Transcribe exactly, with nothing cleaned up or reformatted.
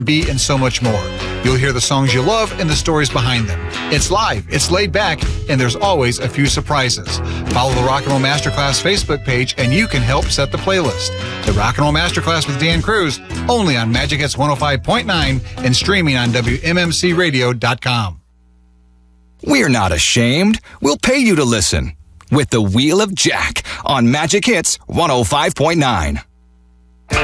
B, and so much more. You'll hear the songs you love and the stories behind them. It's live, it's laid back, and there's always a few surprises. Follow the Rock and Roll Masterclass Facebook page, and you can help set the playlist. The Rock and Roll Masterclass with Dan Cruz, only on Magic Hits one oh five point nine and streaming on W M M C radio dot com. We're not ashamed. We'll pay you to listen with the Wheel of Jack on Magic Hits one oh five point nine.